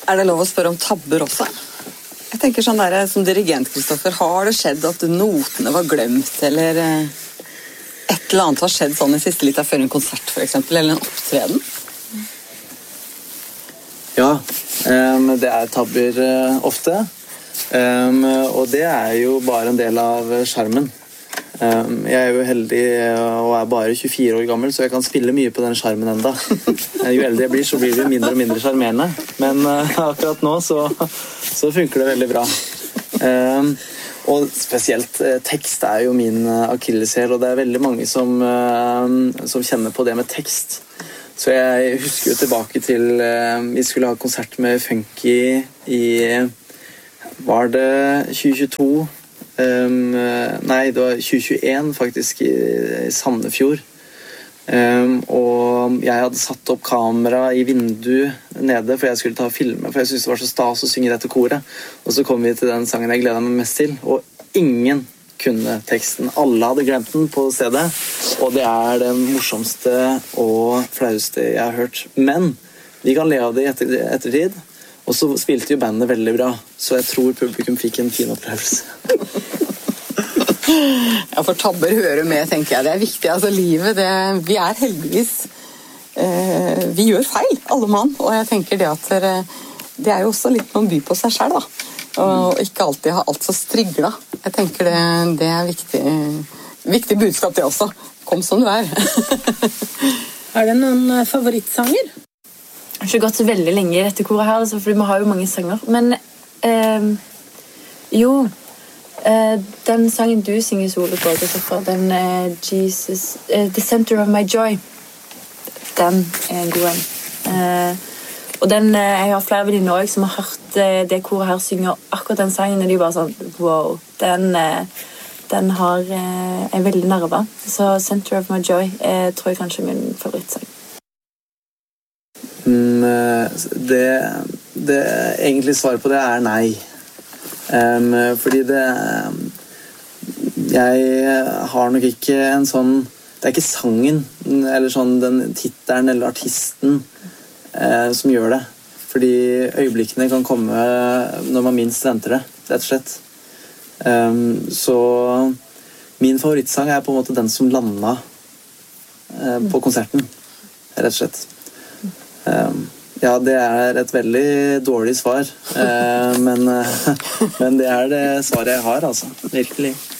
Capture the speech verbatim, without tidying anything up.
Er det lov å spørre om tabber også? Jeg tenker sånn der, som dirigent, Kristoffer, har det skjedd at notene var glemt, eller et eller annet har skjedd sånn i siste litt før en konsert, for eksempel, eller en opptreden? Ja, um, det er tabber uh, ofte, um, og det er jo bare en del av skjermen. Um, jeg er jo heldig og er bare tjuefire år gammel, så jeg kan spille mye på den skjermen enda. Jo eldre jeg blir, så blir det mindre og mindre skjermerende. Men uh, akkurat nå så, så funker det veldig bra. Um, og spesielt uh, tekst er jo min uh, akilleshæl, og det er veldig mange som, uh, som kjenner på det med tekst. Så jeg husker jo tilbake til uh, vi skulle ha konsert med Funky i var det tjue tjueto? Um, nei, det var tjue tjueen faktisk i, i Sandefjord. Um, og jeg hadde satt opp kamera i vinduet nede for jeg skulle ta og filme, for jeg syntes det var så stas å synge dette koret. Og så kom vi til den sangen jeg gledet meg mest til, og ingen kunne teksten. Alle hadde glemt den på stedet, og det er det morsomste og flaueste jeg har hørt. Men vi kan le av det i etter, ettertid. Og så spilte jo bandet veldig bra, så jeg tror publikum fikk en fin opplevelse. Ja, for tabber hører med, tenker jeg. Det er viktig, altså livet, det, vi er heldigvis, eh, vi gjør feil, alle mann, og jeg tenker det at det, det er jo også litt noen by på seg selv, da. Og ikke alltid ha alt så strigla. Jeg tenker det, det er viktig, viktig budskap det også. Kom som du er. Er det noen favorittsanger? Jeg har ikke gått så veldig lenge i dette koret her, for vi har jo mange sanger. Men eh, jo, eh, den sangen du synger solo på, Kristoffer, den eh, Jesus, eh, The Center of My Joy, den er en god en. Eh, og den, eh, jeg har flere venninner også som har hørt eh, det koret her synger akkurat den sangen, og de er bare sånn, wow, den, eh, den har eh, en veldig nerve. Så Center of My Joy eh, tror jeg kanskje er min favorittsang. Det, det egentlig svaret på det er nei. Um, fordi det jeg har nok ikke en sånn det er ikke sangen eller sånn den tittelen eller artisten uh, som gjør det. Fordi øyeblikkene kan komme når man minst venter det, rett og slett. Um, så min favorittsang er på en måte den som landa uh, på konserten, rett og slett. Um, ja, det er et veldig dårlig svar, uh, men, uh, men det er det svaret jeg har, altså. Virkelig.